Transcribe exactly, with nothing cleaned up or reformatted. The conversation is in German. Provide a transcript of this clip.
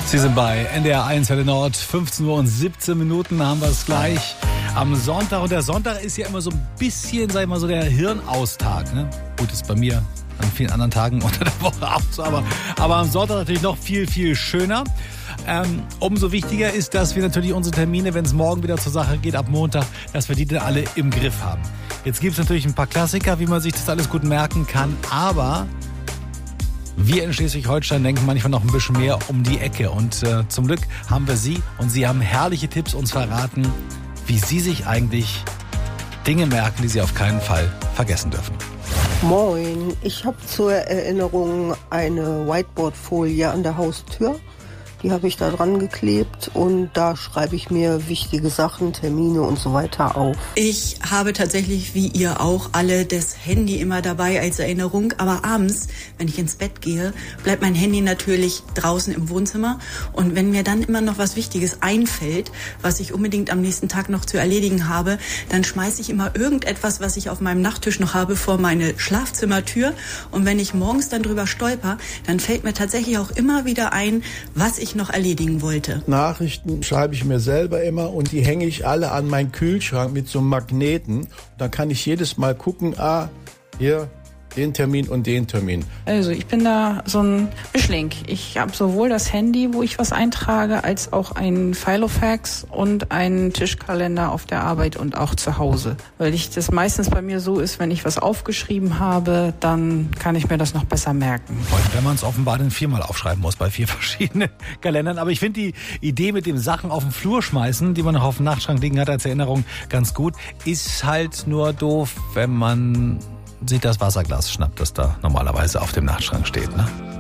Sie sind bei N D R eins Welle Nord, fünfzehn Uhr und siebzehn Minuten haben wir es gleich am Sonntag. Und der Sonntag ist ja immer so ein bisschen, sag ich mal, so der Hirnaustag. Ne? Gut, ist bei mir an vielen anderen Tagen unter der Woche auch so, aber, aber am Sonntag natürlich noch viel, viel schöner. Ähm, umso wichtiger ist, dass wir natürlich unsere Termine, wenn es morgen wieder zur Sache geht, ab Montag, dass wir die dann alle im Griff haben. Jetzt gibt es natürlich ein paar Klassiker, wie man sich das alles gut merken kann, aber wir in Schleswig-Holstein denken manchmal noch ein bisschen mehr um die Ecke. Und äh, zum Glück haben wir Sie und Sie haben herrliche Tipps uns verraten, wie Sie sich eigentlich Dinge merken, die Sie auf keinen Fall vergessen dürfen. Moin, ich habe zur Erinnerung eine Whiteboard-Folie an der Haustür. Die habe ich da dran geklebt und da schreibe ich mir wichtige Sachen, Termine und so weiter auf. Ich habe tatsächlich, wie ihr auch, alle das Handy immer dabei als Erinnerung. Aber abends, wenn ich ins Bett gehe, bleibt mein Handy natürlich draußen im Wohnzimmer. Und wenn mir dann immer noch was Wichtiges einfällt, was ich unbedingt am nächsten Tag noch zu erledigen habe, dann schmeiße ich immer irgendetwas, was ich auf meinem Nachttisch noch habe, vor meine Schlafzimmertür. Und wenn ich morgens dann drüber stolper, dann fällt mir tatsächlich auch immer wieder ein, was ich noch erledigen wollte. Nachrichten schreibe ich mir selber immer und die hänge ich alle an meinen Kühlschrank mit so einem Magneten. Da kann ich jedes Mal gucken, ah, hier den Termin und den Termin. Also ich bin da so ein Mischling. Ich habe sowohl das Handy, wo ich was eintrage, als auch einen Filofax und einen Tischkalender auf der Arbeit und auch zu Hause. Weil ich das meistens bei mir so ist, wenn ich was aufgeschrieben habe, dann kann ich mir das noch besser merken. Und wenn man es offenbar dann viermal aufschreiben muss bei vier verschiedenen Kalendern. Aber ich finde die Idee mit dem Sachen auf den Flur schmeißen, die man noch auf dem Nachtschrank liegen hat als Erinnerung, ganz gut. Ist halt nur doof, wenn man sich das Wasserglas schnappt, das da normalerweise auf dem Nachtschrank steht, ne?